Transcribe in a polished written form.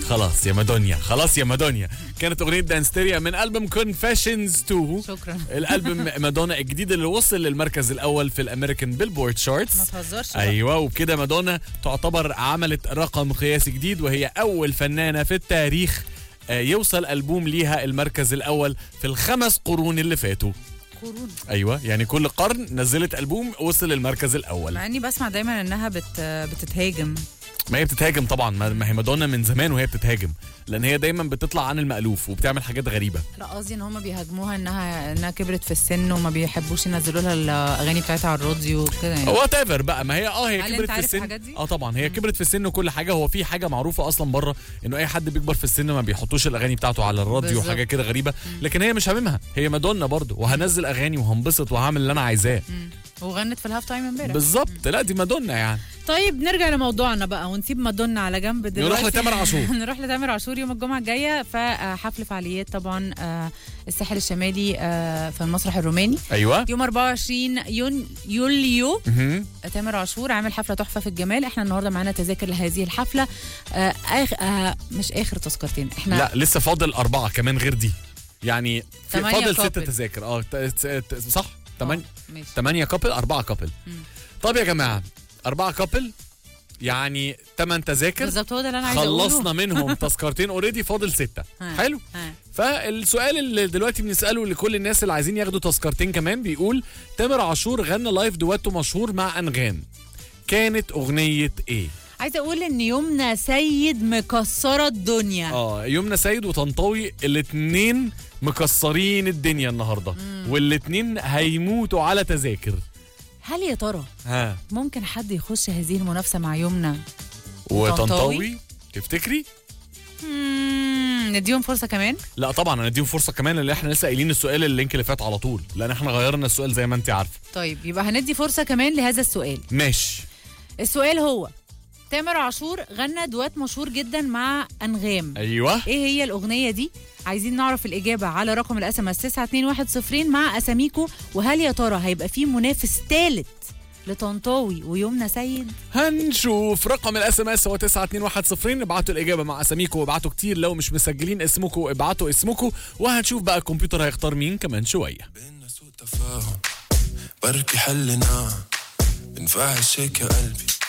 خلاص يا مادونيا، خلاص يا مادونيا. كانت أغنية دانستيريا من ألبوم Confessions 2. شكرا. الألبوم مادونا الجديد اللي وصل للمركز الأول في الأمريكان بيلبورد شارتس. ما تهزرش. أيوة، وبكده مادونا تعتبر عملت رقم قياسي جديد، وهي أول فنانة في التاريخ يوصل ألبوم ليها المركز الأول في ال5 قرون اللي فاتوا. قرون. أيوة، يعني كل قرن نزلت ألبوم وصل للمركز الأول. مع اني بسمع دايما انها بتتهاجم. ما هي بتتهاجم طبعا، ما هي مادونا من زمان وهي بتتهاجم، لان هي دايما بتطلع عن المألوف وبتعمل حاجات غريبه. لا، قصدي ان هم بيهاجموها انها كبرت في السن وما بيحبوش ينزلوا لها الاغاني بتاعتها على الراديو وكده يعني. وات ايفر بقى، ما هي هي هل كبرت انت في السن. الحاجات دي؟ طبعا هي كبرت في السن وكل حاجه. هو في حاجه معروفه اصلا بره انه اي حد بيكبر في السن ما بيحطوش الاغاني بتاعته على الراديو وحاجه كده غريبه. لكن هي مش هاممها، هي مادونا برضو، وهنزل اغاني وهنبسط وهعمل اللي انا عايزاه. وغنت في الهاف تايم امبارح بالظبط. لا دي مادونا يعني. طيب نرجع لموضوعنا بقى ونسيب مادونا على جنب دلوقتي. نروح لتامر عاشور. نروح لتامر عاشور يوم الجمعه الجايه فحفل فعاليات طبعا الساحل الشمالي في المسرح الروماني. ايوه، يوم 24 يوليو. تامر عاشور عامل حفله تحفه في الجمال. احنا النهارده معانا تذاكر لهذه الحفله. مش اخر تذكرتين، احنا لا لسه فاضل 4 كمان غير دي، يعني فاضل 6 تذاكر. صح، 8 كابل 4 كابل. طب يا جماعه 4 كابل يعني 8 تذاكر بالظبط، هو ده اللي انا عايزه اقوله. خلصنا منهم تذكرتين اوريدي، فاضل 6. حلو. فالسؤال اللي دلوقتي بنساله لكل الناس اللي عايزين ياخدوا تذكرتين كمان بيقول: تامر عاشور غنى لايف دواتو مشهور مع انغام، كانت اغنيه ايه؟ عايزه اقول ان يمنى سيد مكسره الدنيا. يمنى سيد وطنطاوي الاثنين مكسرين الدنيا النهارده، والاثنين هيموتوا على تذاكر. هل يا ترى ممكن حد يخش هذه المنافسه مع يمنى وطنطاوي؟ تفتكري؟ نديهم فرصه كمان؟ لا طبعا نديهم فرصه كمان، اللي احنا لسه قايلين السؤال اللينك اللي فات على طول، لان احنا غيرنا السؤال زي ما انت عارفه. طيب يبقى هندي فرصه كمان لهذا السؤال. ماشي. السؤال هو: تامر عاشور غنى دوات مشهور جدا مع انغام. ايوه، ايه هي الاغنيه دي؟ عايزين نعرف الاجابه على رقم الاس ام اس 92110 مع اساميكو. وهل يا ترى هيبقى في منافس ثالث لطنطاوي ويمنى سيد؟ هنشوف. رقم الاس ام اس هو 92110. ابعتوا الاجابه مع اساميكو، وابعتوا كتير. لو مش مسجلين اسمكم ابعتوا اسمكم، وهنشوف بقى الكمبيوتر هيختار مين كمان شويه. بينا سوء تفاهم بركي حلنا بنفعش هيك يا قلبي،